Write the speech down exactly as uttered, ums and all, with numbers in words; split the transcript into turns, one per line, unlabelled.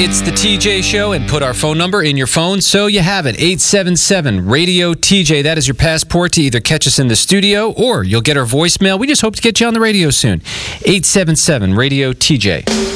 It's the T J Show, and put our phone number in your phone so you have it. eight seven seven radio T J. That is your passport to either catch us in the studio or you'll get our voicemail. We just hope to get you on the radio soon. eight seven seven radio T J.